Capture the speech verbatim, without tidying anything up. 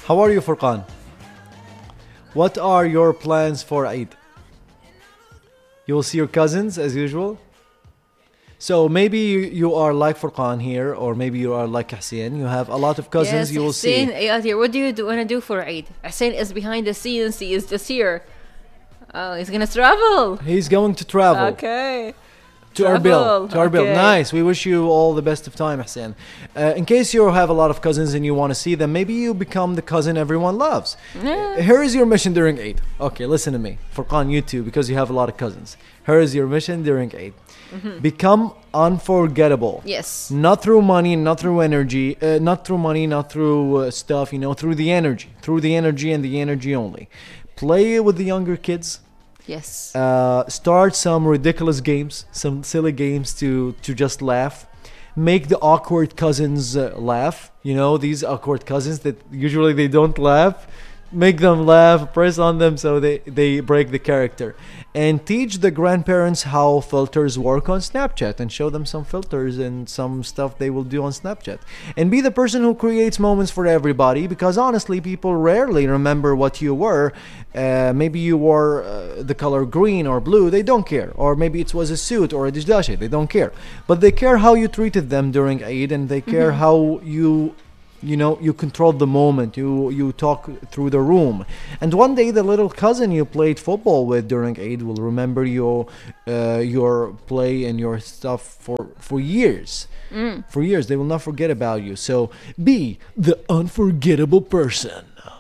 How are you, Furqan? What are your plans for Eid? You will see your cousins as usual? So maybe you, you are like Furqan here, or maybe you are like Hussein. You have a lot of cousins Yes, you will Hussein, see. Ayad here. What do you do, want to do for Eid? Hussein is behind the scenes. He is just here. Oh, he's gonna travel. He's going to travel. Okay. To Erbil. Travel, To Erbil. okay. Nice. We wish you all the best of time, Hussein. Uh, in case you have a lot of cousins and you want to see them, maybe you become the cousin everyone loves. Yeah. Here is your mission during Eid. Okay, listen to me. Furqan, you too, because you have a lot of cousins. Here is your mission during Eid. Mm-hmm. Become unforgettable. Yes. Not through money, not through energy, uh, not through money, not through uh, stuff, you know, through the energy. Through the energy and the energy only. Play with the younger kids. Yes. Uh, start some ridiculous games, some silly games to to just laugh. Make the awkward cousins uh, laugh. You know, these awkward cousins that usually they don't laugh. Make them laugh, press on them so they, they break the character. And teach the grandparents how filters work on Snapchat and show them some filters and some stuff they will do on Snapchat. And be the person who creates moments for everybody, because honestly, people rarely remember what you were. Uh, maybe you wore uh, the color green or blue, they don't care. Or maybe it was a suit or a dishdashe, they don't care. But they care how you treated them during Eid, and they care Mm-hmm. how you you know you control the moment, you you talk through the room. And one day the little cousin you played football with during Eid will remember your uh, your play and your stuff for for years. Mm. For years they will not forget about you. So be the unforgettable person.